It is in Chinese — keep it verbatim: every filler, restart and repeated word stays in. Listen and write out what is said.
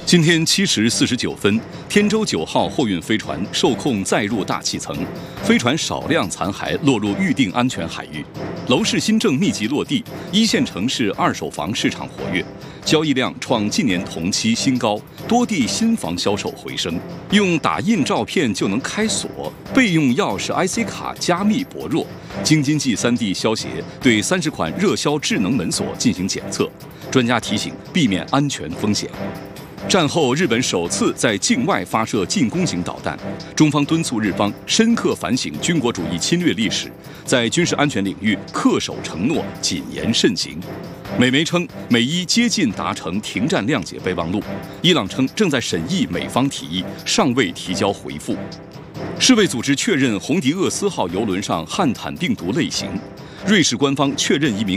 今天七时四十九分，天舟九号货运飞船受控载入大气层，飞船少量残骸落入预定安全海域。楼市新政密集落地，一线城市二手房市场活跃，交易量创近年同期新高，多地新房销售回升。用打印照片就能开锁，备用钥匙 I C 卡加密薄弱。京津冀三地消协对三十款热销智能门锁进行检测，专家提醒避免安全风险。战后，日本首次在境外发射进攻型导弹，中方敦促日方深刻反省军国主义侵略历史，在军事安全领域恪守承诺，谨言慎行。美媒称，美伊接近达成停战谅解备忘录，伊朗称正在审议美方提议，尚未提交回复。世卫组织确认红迪厄斯号邮轮上汉坦病毒类型，瑞士官方确认一名